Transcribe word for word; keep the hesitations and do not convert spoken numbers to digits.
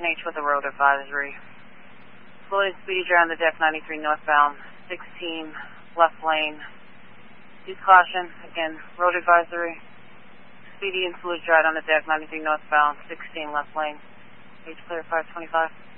Station H with a road advisory. Slow and speedy dry on the deck ninety-three northbound, sixteen left lane. Use caution, again, road advisory. Speedy and fluid dry on the deck ninety-three northbound, sixteen left lane. H clear five twenty-five.